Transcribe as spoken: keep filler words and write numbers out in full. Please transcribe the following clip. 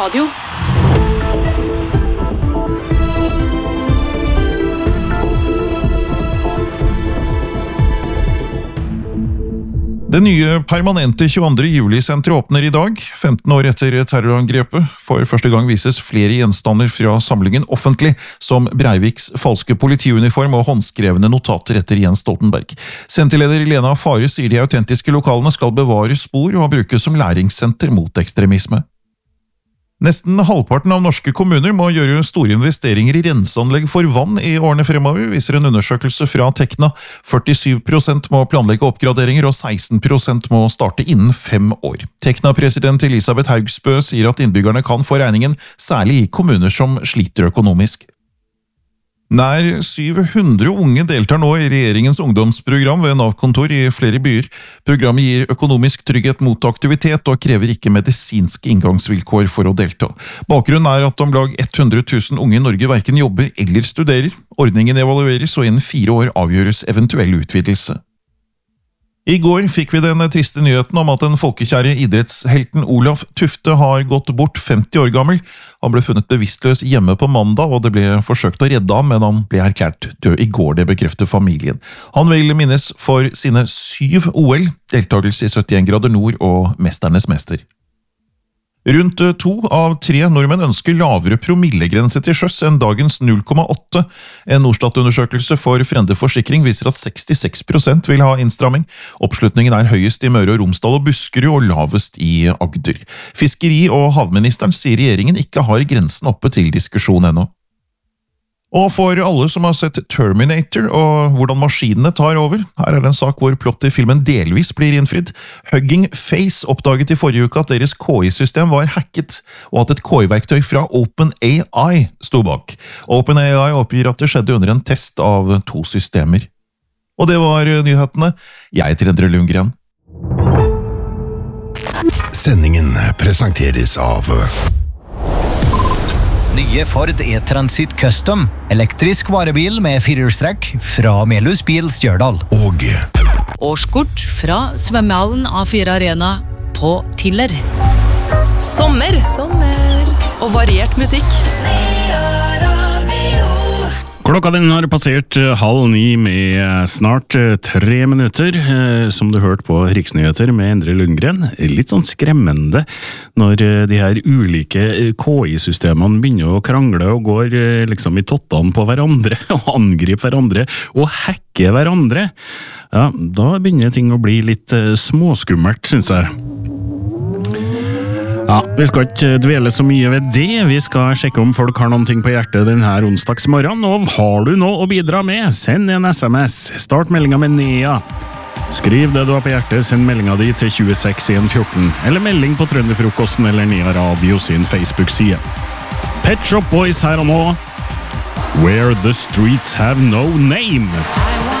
Radio. Det nye permanente tjueandre juli-senteret åpner i dag, femten år etter terrorangrepet. For første gang vises flere gjenstander fra samlingen offentlig, som Breiviks falske politiuniform og håndskrevne notater etter Jens Stoltenberg. Senterleder Lena Fare sier de autentiske lokalene skal bevare spor og brukes som læringssenter mot ekstremisme. Nesten halvparten av norske kommuner må gjøre store investeringer i renseanlegg for vann i årene fremover, viser en undersøkelse fra Tekna. førtisju prosent må planlegge oppgraderinger, og seksten prosent må starte innen fem år. Tekna-president Elisabeth Haugsbø sier at innbyggerne kan få regningen, særlig i kommuner som sliter økonomisk. Nær syv hundre unge deltar nå i regjeringens ungdomsprogram ved Nav-kontor i flere byer. Programmet gir økonomisk trygghet mot aktivitet og krever ikke medisinske inngangsvilkår for å delta. Bakgrunnen er at om lag hundre tusen unge i Norge hverken jobber eller studerer. Ordningen evalueres, og innen fire år avgjøres eventuell utvidelse. I går fikk vi den triste nyheten om at den folkekjære idrettshelten Olaf Tufte har gått bort, femti år gammel. Han ble funnet bevisstløs hjemme på mandag, og det ble forsøkt å redde ham, men han ble erklært død i går, det bekrefter familien. Han vil minnes for sine syv O L, deltakelse i syttien grader nord og Mesternes mester. Rundt to av tre nordmenn ønsker lavere promillegrense til sjøs enn dagens null komma åtte. En Norstat-undersøkelse for Frende Forsikring viser at sekstiseks prosent vil ha innstramming. Oppslutningen er høyest i Møre og Romsdal og Buskerud og lavest i Agder. Fiskeri- og havministeren sier regjeringen ikke har grensen oppe til diskusjon ennå. Og for alle som har sett Terminator og hvordan maskinene tar over, her er det en sak hvor plottet i filmen delvis blir innfridd. Hugging Face oppdaget i forrige uke at deres K I-system var hacket, og at et K I-verktøy fra OpenAI sto bak. OpenAI oppgir at det skjedde under en test av to systemer. Og det var nyhetene. Jeg heter Endre Lundgren. Sendingen presenteres av Nye Ford E-Transit Custom, elektrisk varebil med firehjulstrekk fra Melhus Bil Stjørdal. Og årskort fra svømmehallen A fire Arena på Tiller. Sommer. Sommer. Og variert musikk. Klokka den har passert halv ni med snart tre minutter, som du hørte på Riksnyheter med Endre Lundgren. Litt sånn skremmende når de her ulike K I-systemene begynner å krangle og går liksom i tottene på hverandre, og angriper hverandre, og hacker hverandre. Ja, da begynner ting å bli litt småskummelt, synes jeg. Ja, vi skal ikke dvele så mye ved det. Vi skal sjekke om folk har noen ting på hjertet denne onsdagsmorgen. Og har du noe å bidra med? Send en S M S. Start meldinga med Nea. Skriv det du har på hjertet, send meldinga di til tjueseks en fjorten. Eller melding på Trønderfrokosten eller Nea Radio sin Facebook-side. Pet Shop Boys her og nå. Where the streets have no name.